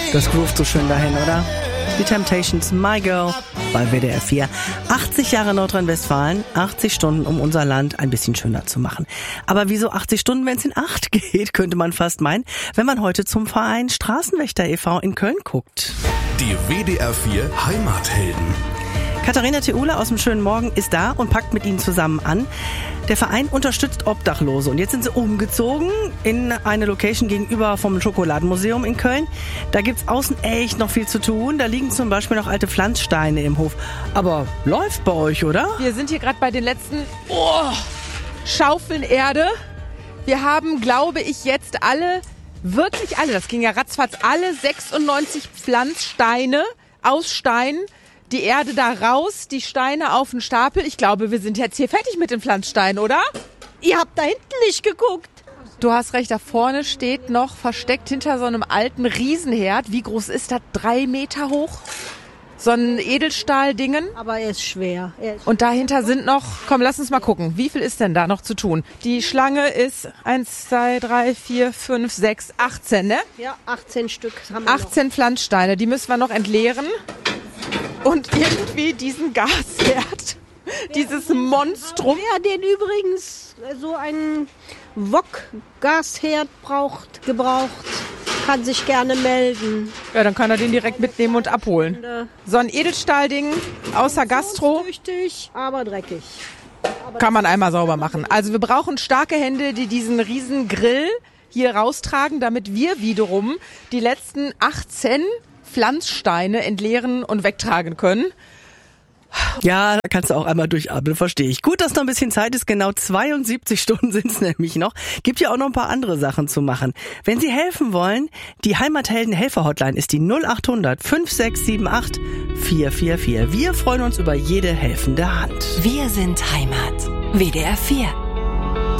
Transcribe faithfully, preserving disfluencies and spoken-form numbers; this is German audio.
Das groovt so schön dahin, oder? Die Temptations, My Girl, bei W D R vier. achtzig Jahre Nordrhein-Westfalen, achtzig Stunden, um unser Land ein bisschen schöner zu machen. Aber wieso achtzig Stunden, wenn es in acht geht, könnte man fast meinen, wenn man heute zum Verein Straßenwächter e V in Köln guckt. Die W D R vier Heimathelden. Katharina Theule aus dem schönen Morgen ist da und packt mit ihnen zusammen an. Der Verein unterstützt Obdachlose und jetzt sind sie umgezogen in eine Location gegenüber vom Schokoladenmuseum in Köln. Da gibt's außen echt noch viel zu tun. Da liegen zum Beispiel noch alte Pflanzsteine im Hof. Aber läuft bei euch, oder? Wir sind hier gerade bei den letzten oh, Schaufeln Erde. Wir haben, glaube ich, jetzt alle, wirklich alle, das ging ja ratzfatz, alle sechsundneunzig Pflanzsteine aus Stein. Die Erde da raus, die Steine auf den Stapel. Ich glaube, wir sind jetzt hier fertig mit den Pflanzsteinen, oder? Ihr habt da hinten nicht geguckt. Du hast recht, da vorne steht noch versteckt hinter so einem alten Riesenherd. Wie groß ist das? Drei Meter hoch? So ein Edelstahldingen. Aber er ist schwer. Er ist Und dahinter sind noch, komm, lass uns mal gucken. Wie viel ist denn da noch zu tun? Die Schlange ist eins, zwei, drei, vier, fünf, sechs, achtzehn, ne? Ja, achtzehn Stück haben wir achtzehn Pflanzsteine, die müssen wir noch entleeren. Und irgendwie diesen Gasherd, dieses Monstrum. Wer den übrigens so einen Wok-Gasherd braucht, gebraucht, kann sich gerne melden. Ja, dann kann er den direkt mitnehmen und abholen. So ein Edelstahlding außer Gastro. Tüchtig, aber dreckig. Aber kann man einmal sauber machen. Also wir brauchen starke Hände, die diesen riesen Grill hier raustragen, damit wir wiederum die letzten achtzehn Pflanzsteine entleeren und wegtragen können. Ja, da kannst du auch einmal durchatmen, verstehe ich. Gut, dass noch ein bisschen Zeit ist, genau zweiundsiebzig Stunden sind es nämlich noch. Gibt ja auch noch ein paar andere Sachen zu machen. Wenn Sie helfen wollen, die Heimathelden-Helfer-Hotline ist die null acht hundert fünf sechs sieben acht vier vier vier. Wir freuen uns über jede helfende Hand. Wir sind Heimat. W D R vier.